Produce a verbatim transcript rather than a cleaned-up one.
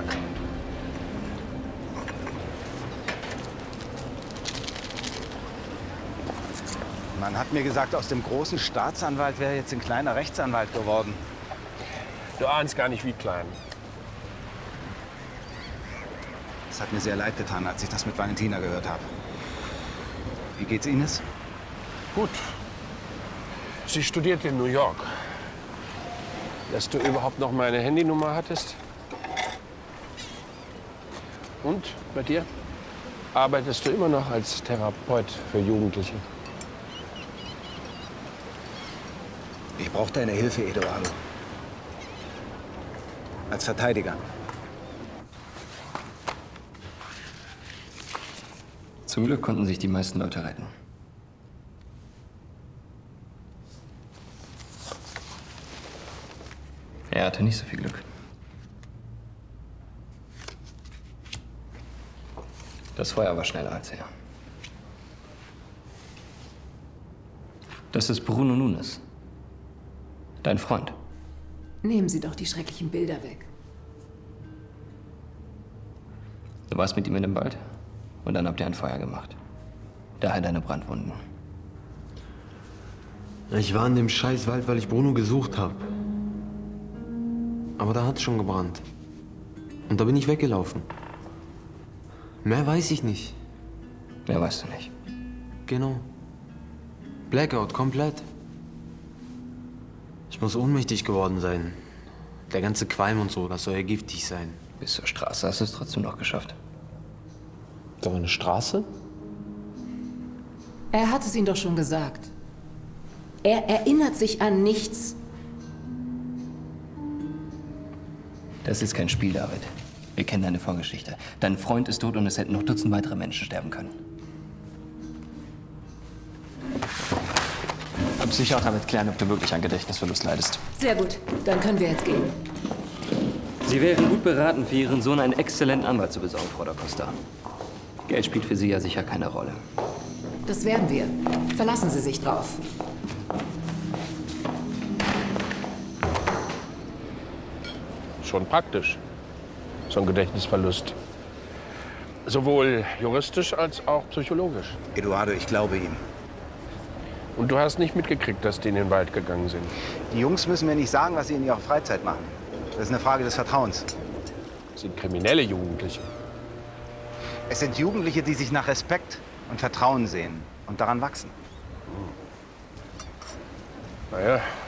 Dienstag. Man hat mir gesagt, aus dem großen Staatsanwalt wäre jetzt ein kleiner Rechtsanwalt geworden. Du ahnst gar nicht, wie klein. Es hat mir sehr leid getan, als ich das mit Valentina gehört habe. Wie geht's Ines? Gut. Sie studiert in New York. Dass du überhaupt noch meine Handynummer hattest? Und bei dir? Arbeitest du immer noch als Therapeut für Jugendliche? Ich brauche deine Hilfe, Eduardo. Als Verteidiger. Zum Glück konnten sich die meisten Leute retten. Er hatte nicht so viel Glück. Das Feuer war schneller als er. Das ist Bruno Nunes. Dein Freund. Nehmen Sie doch die schrecklichen Bilder weg. Du warst mit ihm in dem Wald und dann habt ihr ein Feuer gemacht. Daher deine Brandwunden. Ich war in dem Scheißwald, weil ich Bruno gesucht habe. Aber da hat es schon gebrannt. Und da bin ich weggelaufen. Mehr weiß ich nicht. Mehr weißt du nicht. Genau. Blackout, komplett. Ich muss ohnmächtig geworden sein. Der ganze Qualm und so, das soll ja giftig sein. Bis zur Straße hast du es trotzdem noch geschafft. Da war eine Straße? Er hat es Ihnen doch schon gesagt. Er erinnert sich an nichts. Das ist kein Spiel, David. Wir kennen deine Vorgeschichte. Dein Freund ist tot und es hätten noch Dutzend weitere Menschen sterben können. Und sicher auch damit klären, ob du wirklich an Gedächtnisverlust leidest. Sehr gut, dann können wir jetzt gehen. Sie wären gut beraten, für Ihren Sohn einen exzellenten Anwalt zu besorgen, Frau da Costa. Geld spielt für Sie ja sicher keine Rolle. Das werden wir. Verlassen Sie sich drauf. Schon praktisch, so ein Gedächtnisverlust. Sowohl juristisch als auch psychologisch. Eduardo, ich glaube ihm. Und du hast nicht mitgekriegt, dass die in den Wald gegangen sind? Die Jungs müssen mir nicht sagen, was sie in ihrer Freizeit machen. Das ist eine Frage des Vertrauens. Das sind kriminelle Jugendliche. Es sind Jugendliche, die sich nach Respekt und Vertrauen sehen und daran wachsen. Naja,